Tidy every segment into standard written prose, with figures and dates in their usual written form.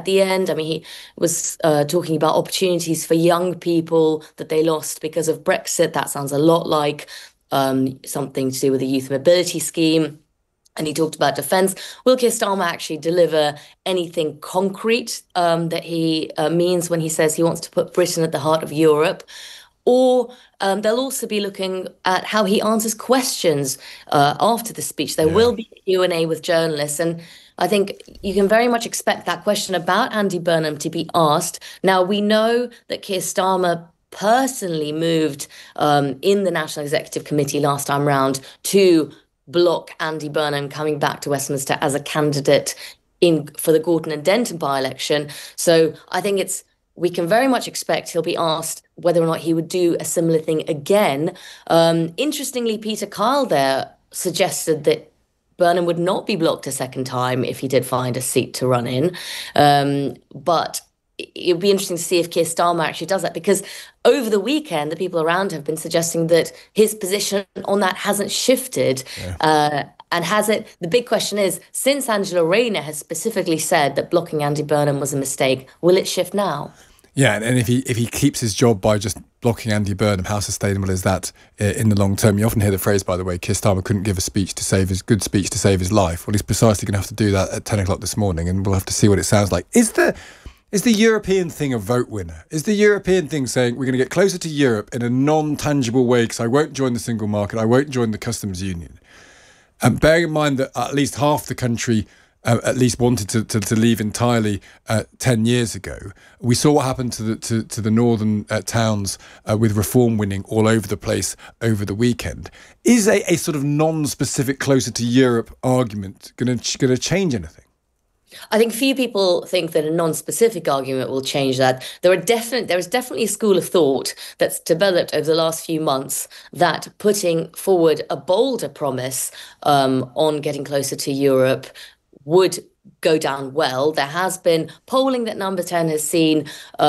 the end. I mean, he was talking about opportunities for young people that they lost because of Brexit. That sounds a lot like something to do with the youth mobility scheme. And he talked about defence. Will Keir Starmer actually deliver anything concrete that he means when he says he wants to put Britain at the heart of Europe? Or they'll also be looking at how he answers questions after the speech. There will be Q&A with journalists. And I think you can very much expect that question about Andy Burnham to be asked. Now, we know that Keir Starmer personally moved in the National Executive Committee last time round to block Andy Burnham coming back to Westminster as a candidate for the Gorton and Denton by-election. So I think we can very much expect he'll be asked whether or not he would do a similar thing again. Interestingly, Peter Kyle there suggested that Burnham would not be blocked a second time if he did find a seat to run in. But it would be interesting to see if Keir Starmer actually does that, because over the weekend, the people around have been suggesting that his position on that hasn't shifted. And has it? The big question is, since Angela Rayner has specifically said that blocking Andy Burnham was a mistake, will it shift now? Yeah, and if he keeps his job by just blocking Andy Burnham, how sustainable is that in the long term? You often hear the phrase, by the way, Keir Starmer couldn't give a good speech to save his life. Well, he's precisely going to have to do that at 10 o'clock this morning, and we'll have to see what it sounds like. Is the European thing a vote winner? Is the European thing saying we're going to get closer to Europe in a non-tangible way because I won't join the single market, I won't join the customs union? And bearing in mind that at least half the country at least wanted to leave entirely 10 years ago. We saw what happened to the northern towns with reform winning all over the place over the weekend. Is a sort of non-specific closer to Europe argument going to change anything? I think few people think that a non-specific argument will change that. There is definitely a school of thought that's developed over the last few months that putting forward a bolder promise on getting closer to Europe would go down well. There has been polling that Number 10 has seen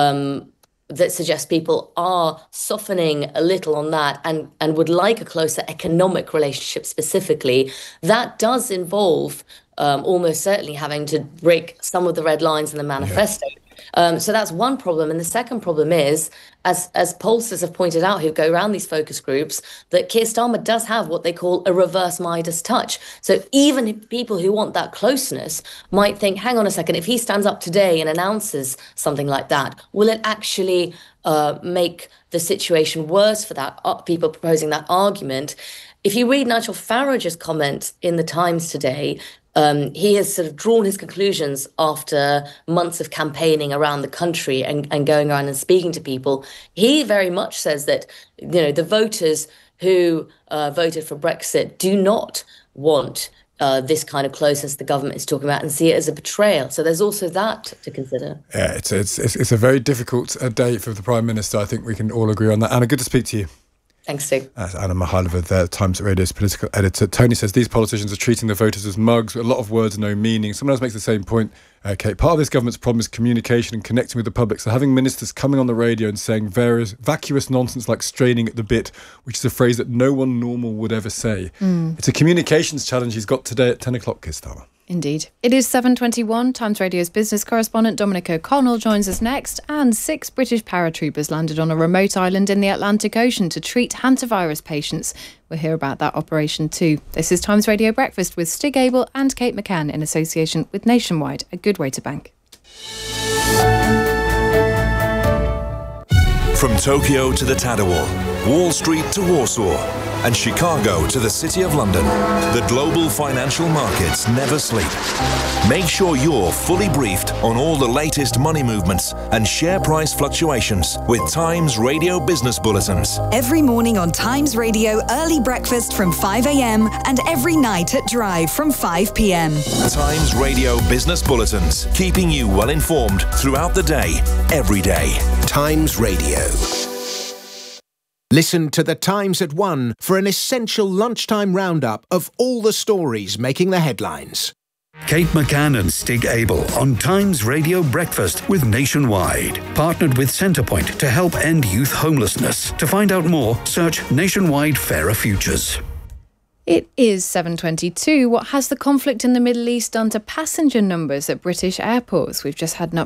that suggests people are softening a little on that and would like a closer economic relationship specifically. That does involve almost certainly having to break some of the red lines in the manifesto. So that's one problem. And the second problem is, as pollsters have pointed out who go around these focus groups, that Keir Starmer does have what they call a reverse Midas touch. So even people who want that closeness might think, hang on a second, if he stands up today and announces something like that, will it actually make the situation worse for that people proposing that argument? If you read Nigel Farage's comment in The Times today, he has sort of drawn his conclusions after months of campaigning around the country and going around and speaking to people. He very much says that, the voters who voted for Brexit do not want this kind of closeness the government is talking about and see it as a betrayal. So there's also that to consider. Yeah, it's a very difficult day for the Prime Minister. I think we can all agree on that. Anna, good to speak to you. Thanks, Stig. That's Anna Mihailova, the Times Radio's political editor. Tony says these politicians are treating the voters as mugs, with a lot of words, no meaning. Someone else makes the same point. Kate, part of this government's problem is communication and connecting with the public. So having ministers coming on the radio and saying various vacuous nonsense like straining at the bit, which is a phrase that no one normal would ever say. It's a communications challenge he's got today at 10 o'clock, Keir Starmer. Indeed. It is 7:21. Times Radio's business correspondent Dominic O'Connell joins us next. And 6 British paratroopers landed on a remote island in the Atlantic Ocean to treat hantavirus patients. We'll hear about that operation too. This is Times Radio Breakfast with Stig Abel and Kate McCann in association with Nationwide, a good way to bank. From Tokyo to the Tadawul, Wall Street to Warsaw, and Chicago to the City of London, the global financial markets never sleep. Make sure you're fully briefed on all the latest money movements and share price fluctuations with Times Radio Business Bulletins. Every morning on Times Radio Early Breakfast from 5 a.m. and every night at Drive from 5 p.m. Times Radio Business Bulletins, keeping you well informed throughout the day, every day. Times Radio. Listen to The Times at 1 for an essential lunchtime roundup of all the stories making the headlines. Kate McCann and Stig Abel on Times Radio Breakfast with Nationwide. Partnered with Centrepoint to help end youth homelessness. To find out more, search Nationwide Fairer Futures. It is 7:22. What has the conflict in the Middle East done to passenger numbers at British airports? We've just had an